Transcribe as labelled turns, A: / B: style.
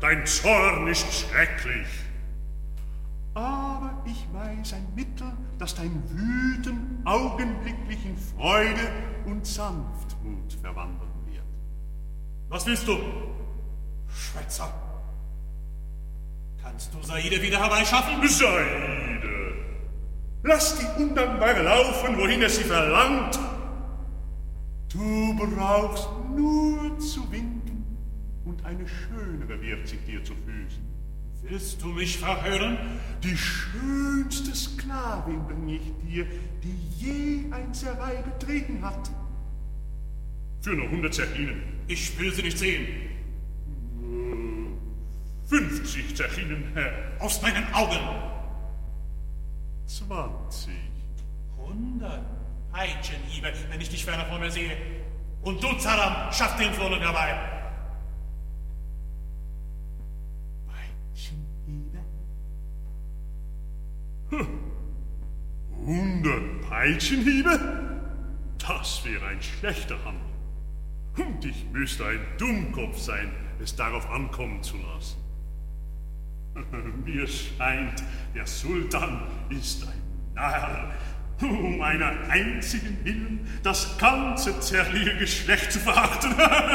A: dein Zorn ist schrecklich.
B: Aber ich weiß ein Mittel, das dein Wüten augenblicklich in Freude und Sanftmut verwandeln wird.
C: Was willst du? Schwätzer! Kannst du Saide wieder herbeischaffen?
A: Saide! Lass die Undankbare laufen, wohin es sie verlangt.
B: Du brauchst nur zu winken, und eine schönere wird sich dir zu Füßen.
C: Willst du mich verhören?
B: Die schönste Sklavin bringe ich dir, die je ein Serai betreten hat.
A: Für nur 100 Zechinen.
C: Ich will sie nicht sehen.
A: 50 Zechinen, Herr.
C: Aus meinen Augen.
A: 20.
C: 100 Peitschenhiebe, wenn ich dich ferner vor mir sehe. Und du, Zaram, schaff den Flohen herbei.
B: Peitschenhiebe?
A: 100 Peitschenhiebe? Das wäre ein schlechter Handel. Und ich müsste ein Dummkopf sein, es darauf ankommen zu lassen. Mir scheint, der Sultan ist ein Narr, um einer einzigen willen das ganze zärtliche Geschlecht zu verachten.